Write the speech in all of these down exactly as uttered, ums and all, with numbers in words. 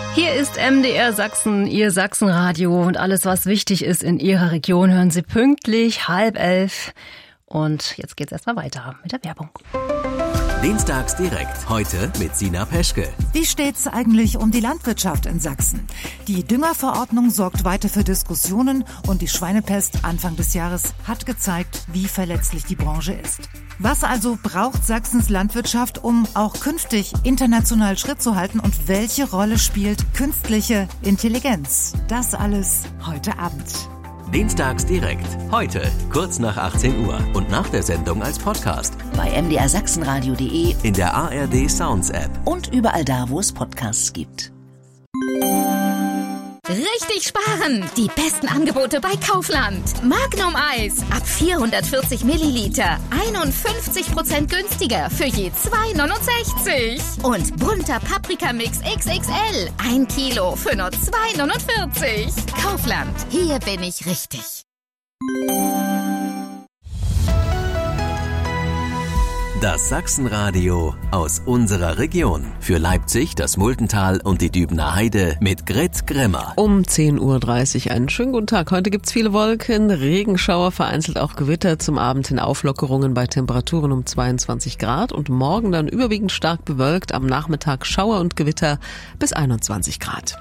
Hier ist M D R Sachsen, Ihr Sachsenradio, und alles, was wichtig ist in Ihrer Region, hören Sie pünktlich halb elf. Und jetzt geht's erstmal weiter mit der Werbung. Dienstags direkt, heute mit Sina Peschke. Wie steht's eigentlich um die Landwirtschaft in Sachsen? Die Düngerverordnung sorgt weiter für Diskussionen und die Schweinepest Anfang des Jahres hat gezeigt, wie verletzlich die Branche ist. Was also braucht Sachsens Landwirtschaft, um auch künftig international Schritt zu halten, und welche Rolle spielt künstliche Intelligenz? Das alles heute Abend. Dienstags direkt, heute, kurz nach achtzehn Uhr und nach der Sendung als Podcast. Bei m d r sachsenradio punkt d e, in der A R D Sounds App und überall da, wo es Podcasts gibt. Richtig sparen! Die besten Angebote bei Kaufland. Magnum Eis ab vierhundertvierzig Milliliter. einundfünfzig Prozent günstiger für je zwei neunundsechzig. Und bunter Paprikamix X X L. Ein Kilo für nur zwei neunundvierzig. Kaufland. Hier bin ich richtig. Das Sachsenradio aus unserer Region. Für Leipzig, das Multental und die Dübener Heide mit Grit Grimmer. Um zehn Uhr dreißig einen schönen guten Tag. Heute gibt's viele Wolken, Regenschauer, vereinzelt auch Gewitter. Zum Abend hin Auflockerungen bei Temperaturen um zweiundzwanzig Grad und morgen dann überwiegend stark bewölkt. Am Nachmittag Schauer und Gewitter bis einundzwanzig Grad.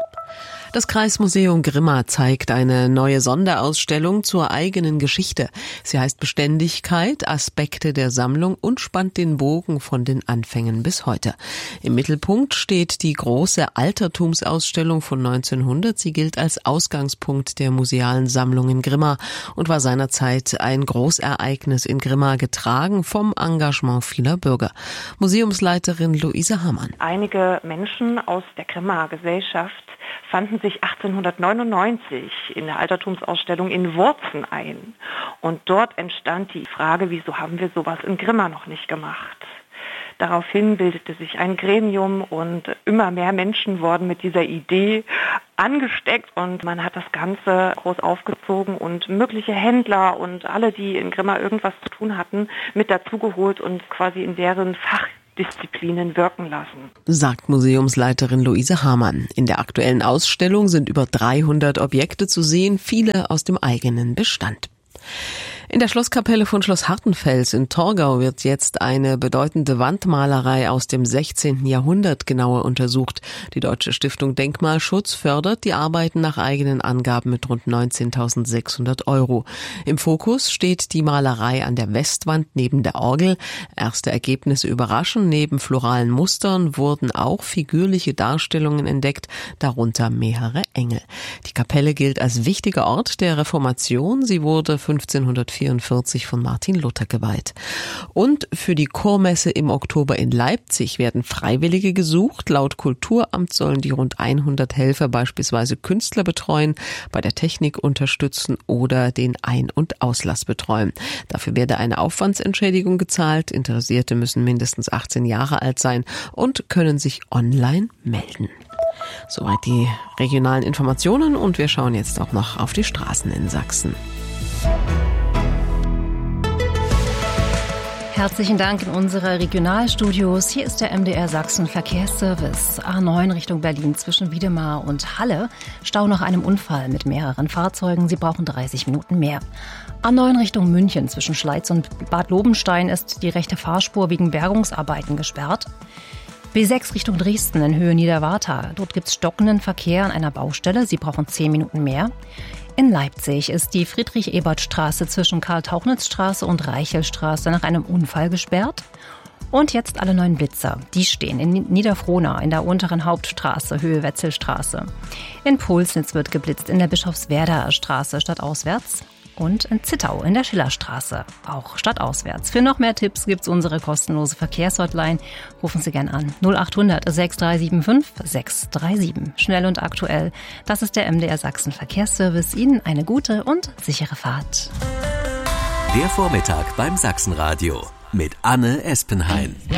Das Kreismuseum Grimma zeigt eine neue Sonderausstellung zur eigenen Geschichte. Sie heißt Beständigkeit, Aspekte der Sammlung und spannt den Bogen von den Anfängen bis heute. Im Mittelpunkt steht die große Altertumsausstellung von neunzehnhundert. Sie gilt als Ausgangspunkt der musealen Sammlung in Grimma und war seinerzeit ein Großereignis in Grimma, getragen vom Engagement vieler Bürger. Museumsleiterin Luise Hamann. Einige Menschen aus der Grimmaer Gesellschaft fanden sich achtzehnhundertneunundneunzig in der Altertumsausstellung in Wurzen ein. Und dort entstand die Frage, wieso haben wir sowas in Grimma noch nicht gemacht? Daraufhin bildete sich ein Gremium und immer mehr Menschen wurden mit dieser Idee angesteckt und man hat das Ganze groß aufgezogen und mögliche Händler und alle, die in Grimma irgendwas zu tun hatten, mit dazugeholt und quasi in deren Fach Disziplinen wirken lassen, sagt Museumsleiterin Luise Hamann. In der aktuellen Ausstellung sind über dreihundert Objekte zu sehen, viele aus dem eigenen Bestand. In der Schlosskapelle von Schloss Hartenfels in Torgau wird jetzt eine bedeutende Wandmalerei aus dem sechzehnten Jahrhundert genauer untersucht. Die Deutsche Stiftung Denkmalschutz fördert die Arbeiten nach eigenen Angaben mit rund neunzehntausendsechshundert Euro. Im Fokus steht die Malerei an der Westwand neben der Orgel. Erste Ergebnisse überraschen. Neben floralen Mustern wurden auch figürliche Darstellungen entdeckt, darunter mehrere Engel. Die Kapelle gilt als wichtiger Ort der Reformation. Sie wurde fünfzehnhundertvierundvierzig von Martin Luther geweiht. Und für die Chormesse im Oktober in Leipzig werden Freiwillige gesucht. Laut Kulturamt sollen die rund hundert Helfer beispielsweise Künstler betreuen, bei der Technik unterstützen oder den Ein- und Auslass betreuen. Dafür werde eine Aufwandsentschädigung gezahlt. Interessierte müssen mindestens achtzehn Jahre alt sein und können sich online melden. Soweit die regionalen Informationen, und wir schauen jetzt auch noch auf die Straßen in Sachsen. Herzlichen Dank in unsere Regionalstudios. Hier ist der M D R Sachsen Verkehrsservice. A neun Richtung Berlin zwischen Wiedemar und Halle. Stau nach einem Unfall mit mehreren Fahrzeugen. Sie brauchen dreißig Minuten mehr. A neun Richtung München zwischen Schleiz und Bad Lobenstein ist die rechte Fahrspur wegen Bergungsarbeiten gesperrt. B sechs Richtung Dresden in Höhe Niederwarta. Dort gibt es stockenden Verkehr an einer Baustelle. Sie brauchen zehn Minuten mehr. In Leipzig ist die Friedrich-Ebert-Straße zwischen Karl-Tauchnitz-Straße und Reichelstraße nach einem Unfall gesperrt. Und jetzt alle neuen Blitzer. Die stehen in Niederfrohna in der unteren Hauptstraße, Höhe Wetzelstraße. In Pulsnitz wird geblitzt in der Bischofswerder Straße stadtauswärts. Und in Zittau in der Schillerstraße, auch stadtauswärts. Für noch mehr Tipps gibt's unsere kostenlose Verkehrshotline. Rufen Sie gern an null achthundert sechs drei sieben fünf sechs drei sieben. Schnell und aktuell. Das ist der M D R Sachsen Verkehrsservice. Ihnen eine gute und sichere Fahrt. Der Vormittag beim Sachsenradio mit Anne Espenhain.